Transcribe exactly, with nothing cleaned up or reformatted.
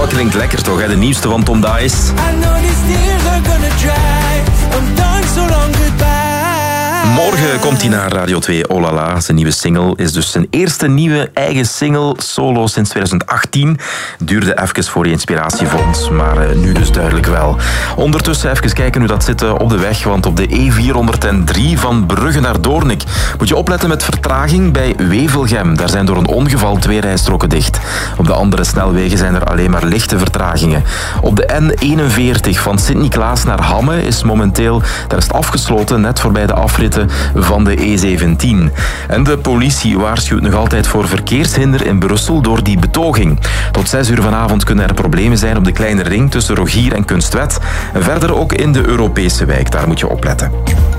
Oh, klinkt lekker toch, hè? De nieuwste van Tom Dice. Morgen komt hij naar Radio twee, Oh La La. Zijn nieuwe single is dus zijn eerste nieuwe eigen single, solo sinds twintig achttien. Duurde even voor die inspiratie vond, maar uh, nu dus duidelijk wel. Ondertussen even kijken hoe dat zit uh, op de weg, want op de E vierhonderddrie van Brugge naar Doornik moet je opletten met vertraging bij Wevelgem. Daar zijn door een ongeval twee rijstroken dicht. Op de andere snelwegen zijn er alleen maar lichte vertragingen. Op de N eenenveertig van Sint-Niklaas naar Hamme is momenteel, daar is het afgesloten, net voorbij de afritten van de E zeventien. En de politie waarschuwt nog altijd voor verkeershinder in Brussel door die betoging. Tot zes uur vanavond kunnen er problemen zijn op de kleine ring tussen Rogier en Kunstwet. En verder ook in de Europese wijk, daar moet je opletten.